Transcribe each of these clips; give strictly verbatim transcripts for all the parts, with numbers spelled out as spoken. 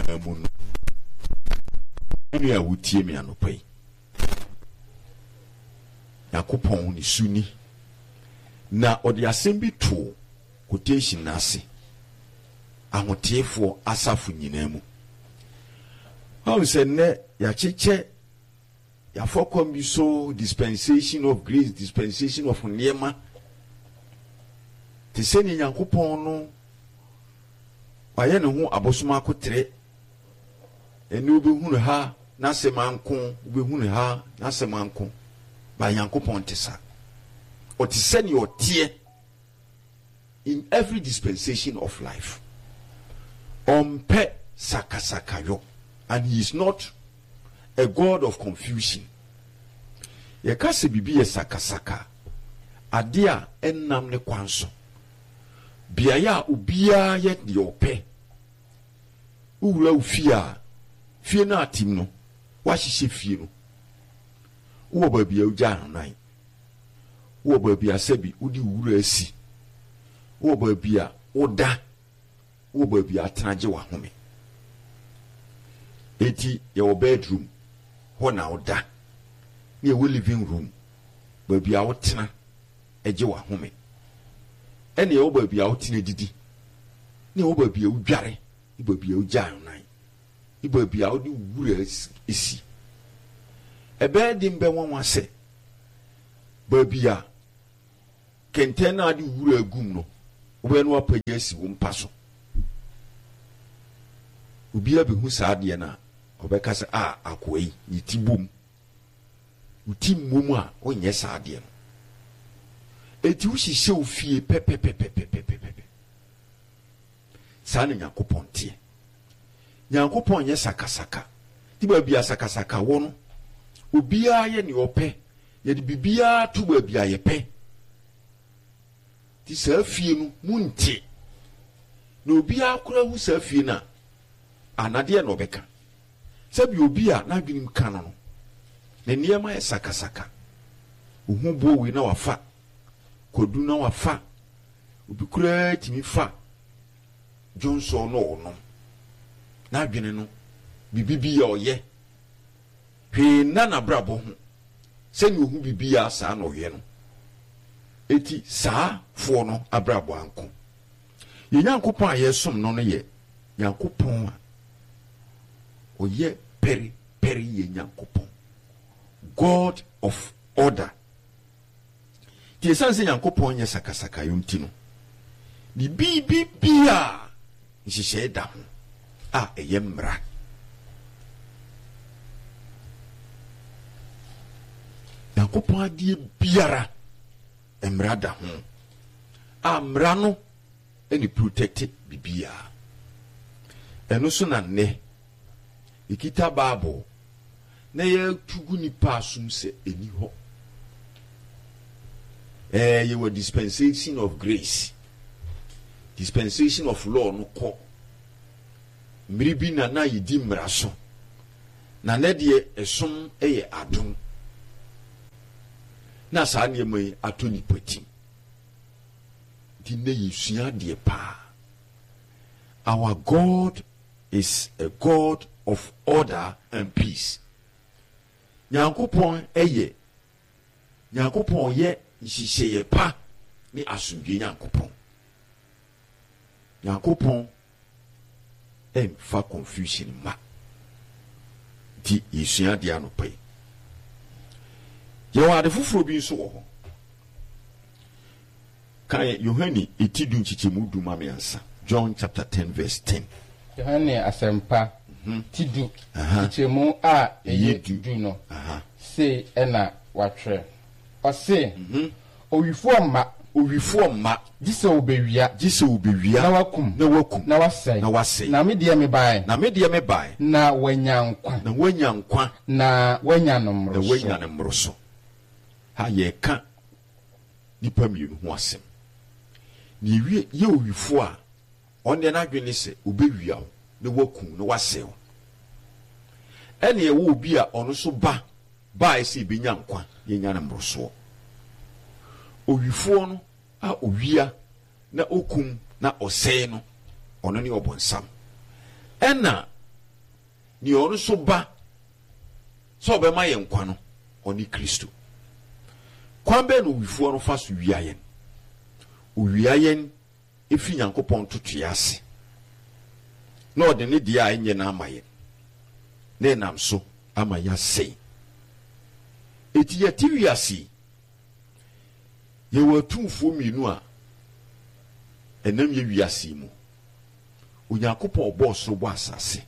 mu no enu a wotie me anopai Yakopon ni suni na odi asem bi to quotation nase ahotefo asafu nyina mu how say ne ya cheche ya fokom bi so dispensation of grace dispensation of niema te se ni Yakopon no waye ne ho abosoma akotre eni obi hunu ha na semanko obi hunu ha na semanko ba Yakopon tesa o te se ni otie in every dispensation of life ompe sakasaka yo, and he is not a god of confusion. Ye kase bibi ye sakasaka adia ennam ne kwanso biaya ubia ye di ope uwula ufia fie na atim no wahihye fie no wo babia uja nan wo babia sabi udi wura asi wo babia oda wo babia tanaje wa home eti ye wo bedroom ho na oda ne wo living room babia wo tena eje wa home ene ye wo babia wo tena didi ne wo babia udware babia uja nan babia udi wura asi ebe di mbe won se babia kentena di wura agum no we no apagya si wo mpaso ubia be hu saade na obeka se a akoi ni tibom uti mmom a onye saade no eti wo hihye ofie pepepepepepepe sana Yakopon tie Yakopon ye sakasaka ti babia sakasaka wo no obia ye ni ope ye di bibia tu babia ye pe ti sa fie no munti na obia akora hu sa fie na anade na obeka sabi obia na adwenim ka no na niema ye sakasaka ohu bo we na wafa kodu na wafa obikura timi fa Johnson no ono na adwene no bibibi ya oye hwe na na brabo ho se ni ohu bibia sa na oye no eti saa fo no abrabo anko ye Yakopon aye som no no ye Yakopon a oye peri peri ye Yakopon God of order ti esanse Yakopon ye sakasaka yonti no ni bibia nhihye da ho a eye mra Yakopon adie biara emra da ho amra no eni protected bibia eno so na ne ikita Bible na ye tugu ni pasum se eni ho eh ye were dispensation of grace dispensation of law no ko mribi na na yidi mra so na ne de esom eye adom na sa ne mai atoni pati di ne yisua de pa. Our God is a God of order and peace. Yakopon eye Yakopon ye nhihye pa ni asundwe Yakopon Yakopon em fa confusion ma di yisua de anopai ye wa de fufuro bi nso wo kan Yohani etidun chichemu duma me ansa John chapter ten verse ten Yohani asempa tidu chichemu a eye du no se ena watwe o se owifo ma owifo ma gise obewia gise obewia na wakum na wakum na wasai na wasai na media me bai na media me bai na wanyankwa na wanyankwa na wanyanomro na wanyanomro so ha ye ka nipa mienu ho asem ni wie ye owifo a onde na adwene se obewia wo na wakum na wasai wo ene ye wo obi a ono so ba ba ese benyankwa ye nyanomro so owifo no a owia na okum na osei no ono ne obonsam ena ni ono so ba so be ma ye nkwa no oni Kristo kwan be no wifuo no fa so wiayen o wiayen efi Nyankopɔn totoe ase na ɔde ne dia a enye na amaye na nam so ama ya sei eti ya ti wiase ye watumfo mienu a enam ye wiase mu Onyankopɔn ɔbɔ soro bɔ asase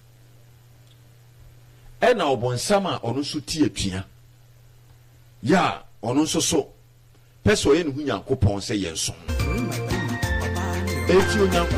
ɛna ɔbɔnsam a ɔno nso tie atua ya ɔno nso so pɛsɛ ɔyɛ ne hu Nyankopɔn sɛ yɛn so eti Onyankopɔn